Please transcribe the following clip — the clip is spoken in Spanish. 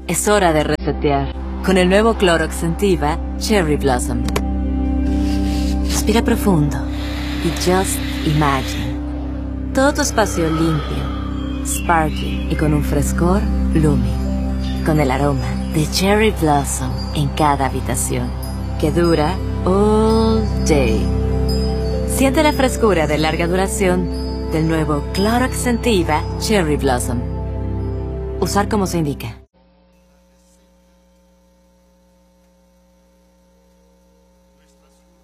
Es hora de resetear con el nuevo Clorox Scentiva Cherry Blossom. Respira profundo y just imagine. Todo tu espacio limpio, sparkling y con un frescor blooming. Con el aroma de Cherry Blossom en cada habitación, que dura all day. Siente la frescura de larga duración del nuevo Clorox Scentiva Cherry Blossom. Usar como se indica.